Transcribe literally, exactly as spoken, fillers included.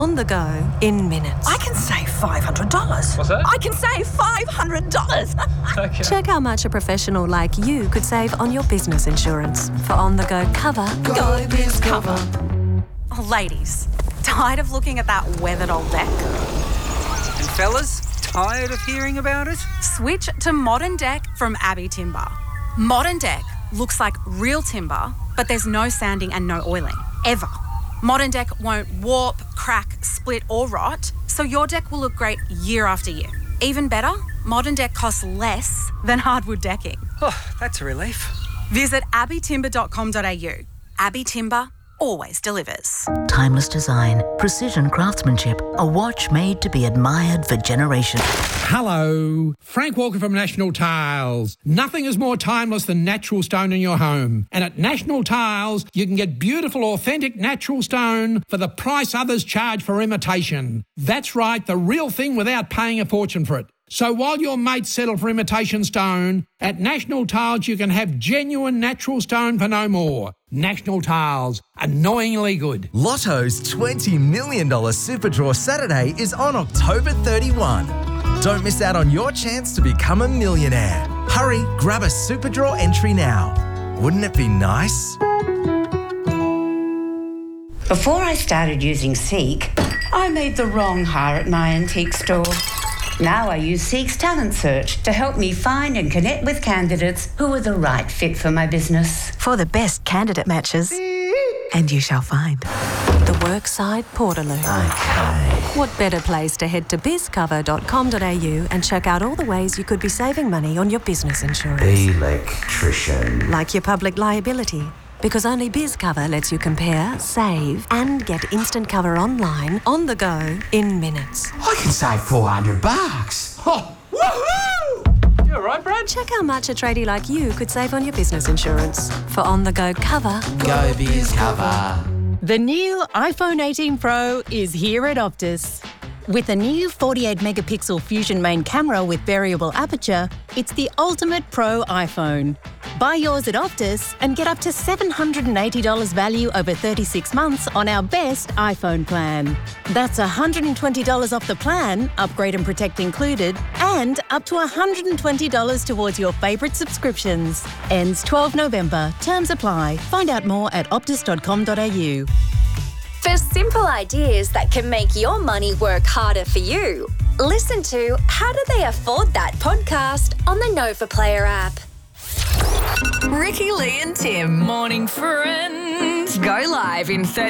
On the go in minutes. I can save five hundred dollars. What's that? I can save five hundred dollars. Okay. Check how much a professional like you could save on your business insurance. For on-the-go cover, Go Biz Cover. Oh, ladies, tired of looking at that weathered old deck? And fellas, tired of hearing about it? Switch to Modern Deck from Abbey Timber. Modern Deck looks like real timber, but there's no sanding and no oiling, ever. Modern Deck won't warp, crack, split or rot, so your deck will look great year after year. Even better, Modern Deck costs less than hardwood decking. Oh, that's a relief. Visit abbey timber dot com dot a u. Abbey Timber always delivers. Timeless design, precision craftsmanship, a watch made to be admired for generations. Hello, Frank Walker from National Tiles. Nothing is more timeless than natural stone in your home. And at National Tiles, you can get beautiful, authentic natural stone for the price others charge for imitation. That's right, the real thing without paying a fortune for it. So while your mates settle for imitation stone, at National Tiles you can have genuine natural stone for no more. National Tiles, annoyingly good. Lotto's twenty million dollars Super Draw Saturday is on October thirty-first. Don't miss out on your chance to become a millionaire. Hurry, grab a Super Draw entry now. Wouldn't it be nice? Before I started using Seek, I made the wrong hire at my antique store. Now I use Seek's Talent Search to help me find and connect with candidates who are the right fit for my business. For the best candidate matches. And you shall find. the Workside Portaloo. Okay. What better place to head to biz cover dot com dot a u and check out all the ways you could be saving money on your business insurance. Electrician. Like your public liability. Because only BizCover lets you compare, save, and get instant cover online, on the go, in minutes. I can save four hundred bucks. Oh, woohoo! You all right, Brad? Check how much a tradie like you could save on your business insurance. For on-the-go cover, Go Biz Cover. The new iPhone eighteen Pro is here at Optus. With a new forty-eight megapixel Fusion main camera with variable aperture, it's the ultimate pro iPhone. Buy yours at Optus and get up to seven hundred eighty dollars value over thirty-six months on our best iPhone plan. That's one hundred twenty dollars off the plan, upgrade and protect included, and up to one hundred twenty dollars towards your favourite subscriptions. Ends twelfth of November. Terms apply. Find out more at optus dot com dot a u. For simple ideas that can make your money work harder for you, listen to How Do They Afford That podcast on the Nova Player app. Ricky, Lee and Tim. Morning, friends. Go live in thirty